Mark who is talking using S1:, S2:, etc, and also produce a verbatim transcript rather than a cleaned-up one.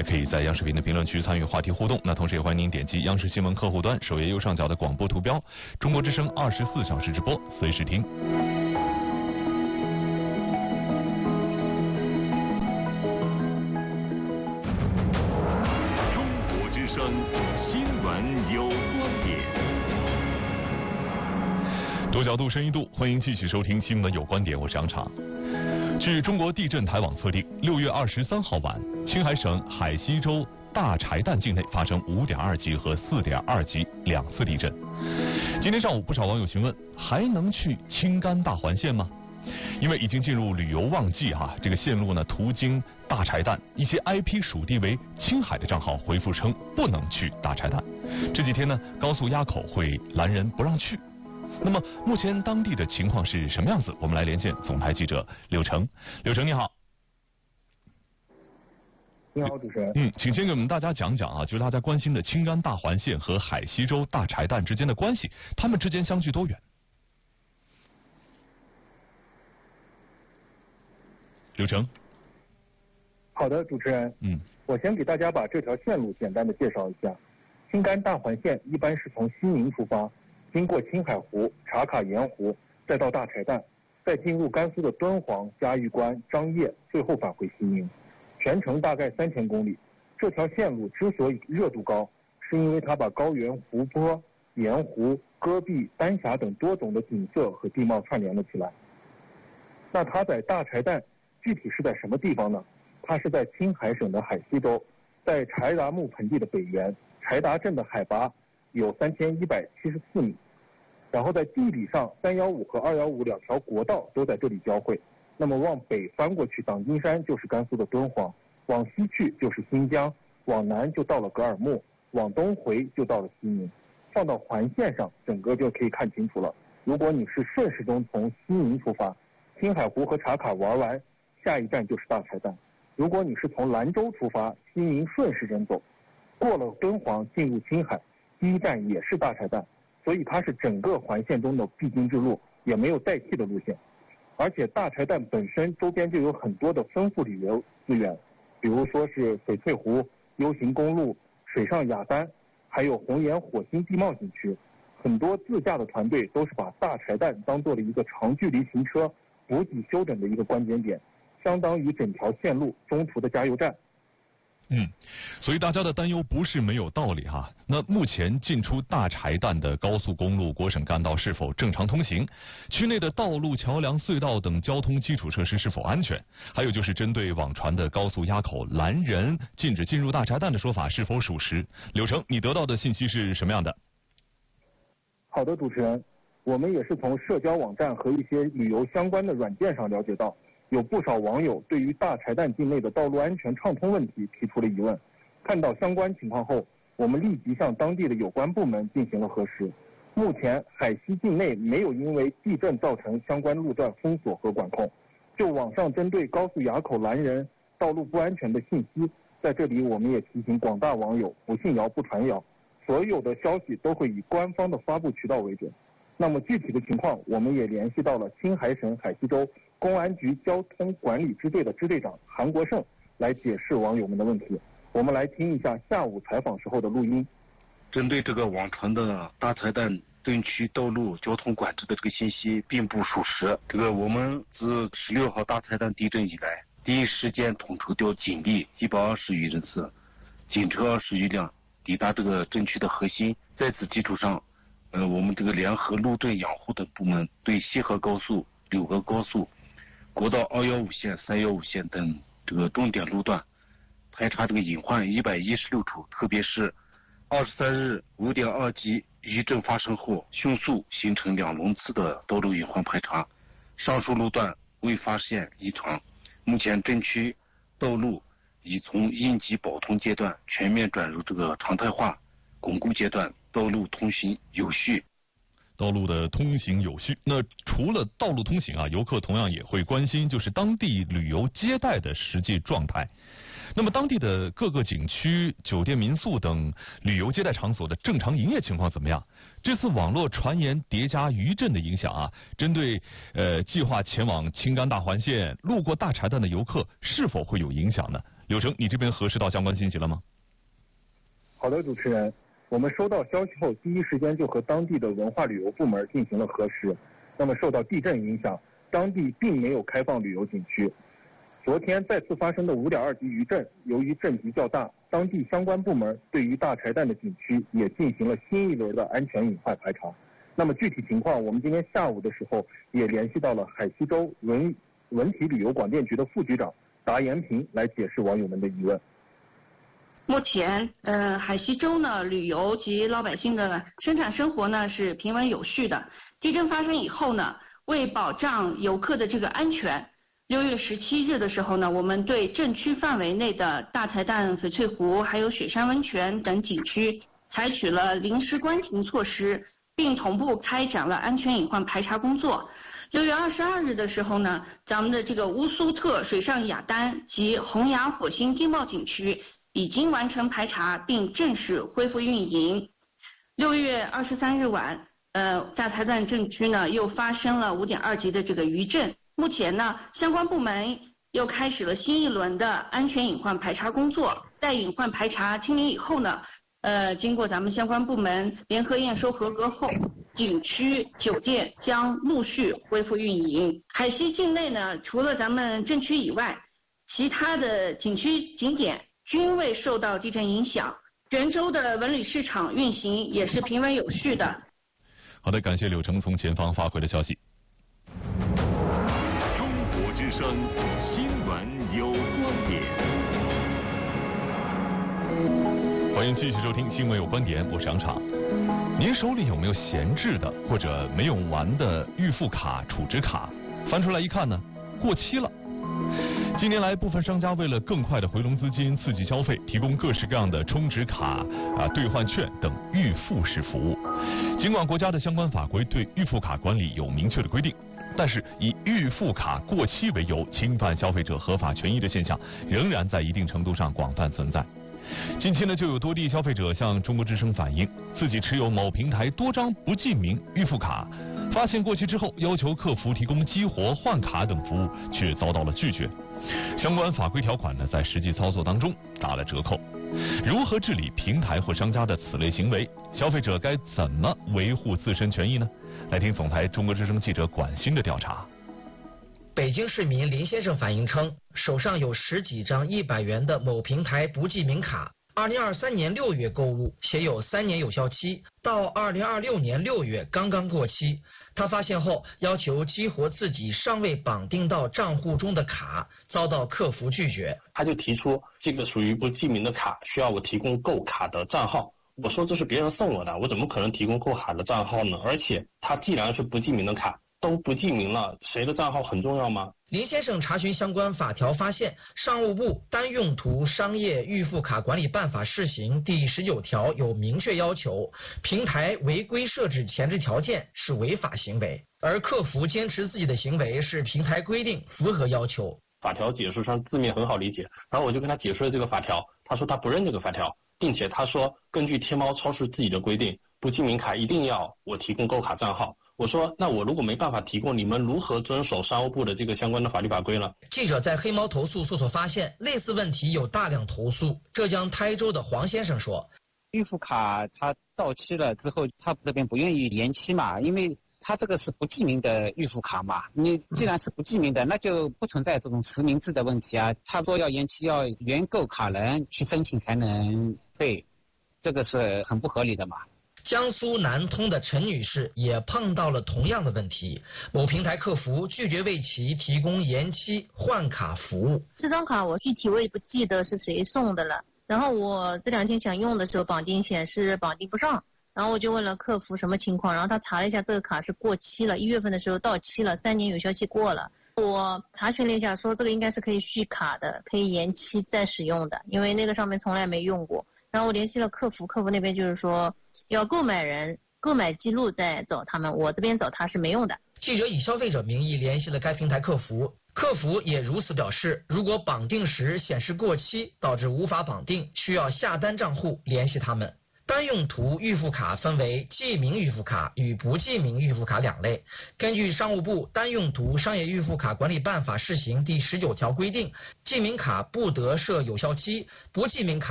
S1: 可以在央视频的评论区参与话题互动。那同时也欢迎您点击央视新闻客户端首页右上角的广播图标，中国之声二十四小时直播，随时听。
S2: 中国之声新闻有观点。
S1: 多角度，深一度，欢迎继续收听新闻有观点，我是杨常。据中国地震台网测定，六月二十三号晚，青海省海西州大柴旦境内发生五点二级和四点二级两次地震。今天上午，不少网友询问，还能去青甘大环线吗？因为已经进入旅游旺季哈、啊，这个线路呢途经大柴旦，一些 I P 属地为青海的账号回复称不能去大柴旦。这几天呢，高速垭口会拦人不让去。那么目前当地的情况是什么样子？我们来连线总台记者柳成。柳成你好。
S3: 你好，主持人。
S1: 嗯，请先给我们大家讲讲啊，就是大家关心的青甘大环线和海西州大柴旦之间的关系，他们之间相距多远？柳成。
S3: 好的，主持人。
S1: 嗯，
S3: 我先给大家把这条线路简单的介绍一下。青甘大环线一般是从西宁出发，经过青海湖、茶卡盐湖，再到大柴旦，再进入甘肃的敦煌、嘉峪关、张掖，最后返回西宁，全程大概三千公里。这条线路之所以热度高，是因为它把高原、湖泊、盐湖、戈壁、丹霞等多种的景色和地貌串联了起来。那它在大柴旦具体是在什么地方呢？它是在青海省的海西州，在柴达木盆地的北缘，柴达镇的海拔有三千一百七十四米。然后在地理上，三幺五和二幺五两条国道都在这里交汇。那么往北翻过去，党金山就是甘肃的敦煌，往西去就是新疆，往南就到了格尔木，往东回就到了西宁。放到环线上，整个就可以看清楚了。如果你是顺时钟从西宁出发，青海湖和茶卡玩完，下一站就是大柴旦。如果你是从兰州出发，西宁顺时针走，过了敦煌进入青海，第一站也是大柴旦，所以它是整个环线中的必经之路，也没有代替的路线。而且大柴旦本身周边就有很多的丰富旅游资源，比如说是翡翠湖、U行公路、水上雅丹，还有红岩火星地貌景区。很多自驾的团队都是把大柴旦当做了一个长距离行车补给休整的一个关键点，相当于整条线路中途的加油站。
S1: 嗯，所以大家的担忧不是没有道理哈。那目前进出大柴旦的高速公路、国省干道是否正常通行？区内的道路、桥梁、隧道等交通基础设施是否安全？还有就是针对网传的高速垭口拦人、禁止进入大柴旦的说法是否属实？柳成，你得到的信息是什么样的？
S3: 好的，主持人，我们也是从社交网站和一些旅游相关的软件上了解到，有不少网友对于大柴旦境内的道路安全畅通问题提出了疑问。看到相关情况后，我们立即向当地的有关部门进行了核实。目前海西境内没有因为地震造成相关路段封锁和管控。就网上针对高速垭口拦人、道路不安全的信息，在这里我们也提醒广大网友不信谣不传谣，所有的消息都会以官方的发布渠道为准。那么具体的情况，我们也联系到了青海省海西州公安局交通管理支队的支队长韩国胜来解释网友们的问题。我们来听一下下午采访时候的录音。
S4: 针对这个网传的大柴旦镇区道路交通管制的这个信息并不属实。这个我们自十六号大柴旦地震以来，第一时间统筹调警力一百二十余人次，警车二十余辆抵达这个镇区的核心。在此基础上，呃，我们这个联合路政养护等部门对西河高速、柳河高速、国道二幺五线、三幺五线等这个重点路段排查这个隐患一百一十六处，特别是二十三日五点二级余震发生后，迅速形成两轮次的道路隐患排查，上述路段未发现异常。目前镇区道路已从应急保通阶段全面转入这个常态化巩固阶段，道路通行有序。
S1: 道路的通行有序。那除了道路通行啊，游客同样也会关心就是当地旅游接待的实际状态。那么当地的各个景区、酒店、民宿等旅游接待场所的正常营业情况怎么样？这次网络传言叠加余震的影响啊，针对呃计划前往青甘大环线、路过大柴旦的游客是否会有影响呢？ 柳成，你这边核实到相关信息了吗？
S3: 好的，主持人，我们收到消息后，第一时间就和当地的文化旅游部门进行了核实。那么受到地震影响，当地并没有开放旅游景区。昨天再次发生的五点二级余震，由于震级较大，当地相关部门对于大柴旦的景区也进行了新一轮的安全隐患排查。那么具体情况，我们今天下午的时候也联系到了海西州文文体旅游广电局的副局长达延平来解释网友们的疑问。
S5: 目前，呃，海西州呢，旅游及老百姓的生产生活呢是平稳有序的。地震发生以后呢，为保障游客的这个安全，六月十七日的时候呢，我们对震区范围内的大柴旦翡翠湖还有雪山温泉等景区采取了临时关停措施，并同步开展了安全隐患排查工作。六月二十二日的时候呢，咱们的这个乌苏特水上雅丹及洪崖火星地貌景区已经完成排查并正式恢复运营。六月二十三日晚，呃，大柴旦震区呢又发生了五点二级的这个余震。目前呢，相关部门又开始了新一轮的安全隐患排查工作。待隐患排查清零以后呢，呃，经过咱们相关部门联合验收合格后，景区酒店将陆续恢复运营。海西境内呢，除了咱们震区以外，其他的景区景点均未受到地震影响，泉州的文旅市场运行也是平稳有序的。
S1: 好的，感谢柳成从前方发回的消息。
S2: 中国之声新闻有观点，
S1: 欢迎继续收听新闻有观点，我是杨畅。您手里有没有闲置的或者没用完的预付卡、储值卡？翻出来一看呢，过期了。近年来，部分商家为了更快的回笼资金、刺激消费，提供各式各样的充值卡、啊兑换券等预付式服务。尽管国家的相关法规对预付卡管理有明确的规定，但是以预付卡过期为由侵犯消费者合法权益的现象，仍然在一定程度上广泛存在。近期呢，就有多地消费者向中国之声反映，自己持有某平台多张不记名预付卡，发现过期之后，要求客服提供激活、换卡等服务，却遭到了拒绝。相关法规条款呢，在实际操作当中打了折扣。如何治理平台或商家的此类行为？消费者该怎么维护自身权益呢？来听总台中国之声记者管鑫的调查。
S6: 北京市民林先生反映称，手上有十几张一百元的某平台不记名卡，二零二三年六月购物，写有三年有效期，到二零二六年六月刚刚过期。他发现后要求激活自己尚未绑定到账户中的卡，遭到客服拒绝。
S7: 他就提出这个属于不记名的卡，需要我提供购卡的账号。我说这是别人送我的，我怎么可能提供购卡的账号呢？而且他既然是不记名的卡，都不记名了，谁的账号很重要吗？
S6: 林先生查询相关法条发现，商务部单用途商业预付卡管理办法试行第十九条有明确要求，平台违规设置前置条件是违法行为，而客服坚持自己的行为是平台规定，符合要求。
S7: 法条解释上字面很好理解，然后我就跟他解释了这个法条，他说他不认这个法条，并且他说根据天猫超市自己的规定，不记名卡一定要我提供购卡账号。我说那我如果没办法提供，你们如何遵守商务部的这个相关的法律法规呢？
S6: 记者在黑猫投诉搜索发现，类似问题有大量投诉。浙江台州的黄先生说，
S8: 预付卡它到期了之后，他这边不愿意延期嘛，因为他这个是不记名的预付卡嘛，你既然是不记名的，那就不存在这种实名制的问题啊。他说要延期，要原购卡人去申请才能对，这个是很不合理的嘛。
S6: 江苏南通的陈女士也碰到了同样的问题，某平台客服拒绝为其提供延期换卡服务。
S9: 这张卡我具体我也不记得是谁送的了，然后我这两天想用的时候绑定显示绑定不上，然后我就问了客服什么情况，然后他查了一下，这个卡是过期了，一月份的时候到期了，三年有效期过了。我查询了一下，说这个应该是可以续卡的，可以延期再使用的，因为那个上面从来没用过。然后我联系了客服，客服那边就是说要购买人购买记录再找他们，我这边找他是没用的。
S6: 记者以消费者名义联系了该平台客服，客服也如此表示，如果绑定时显示过期导致无法绑定，需要下单账户联系他们。 单用途预付卡分为记名预付卡与不记名预付卡两类。根据商务部单用途商业预付卡管理办法试行第十九条规定，记名卡不得设有效期，不记名卡